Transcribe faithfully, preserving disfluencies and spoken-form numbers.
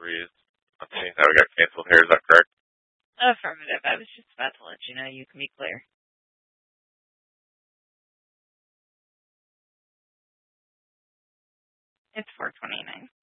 threes. I'm seeing how it got canceled here. Is that correct? Affirmative. I was just about to let you know you can be clear. It's four twenty-nine.